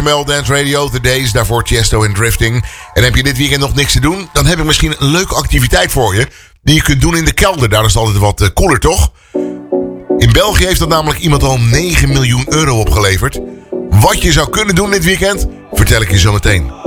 Mel Dance Radio, The Days, daarvoor Tiesto en Drifting. En heb je dit weekend nog niks te doen? Dan heb ik misschien een leuke activiteit voor je. Die je kunt doen in de kelder. Daar is het altijd wat cooler, toch? In België heeft dat namelijk iemand al 9 miljoen euro opgeleverd. Wat je zou kunnen doen dit weekend, vertel ik je zo meteen.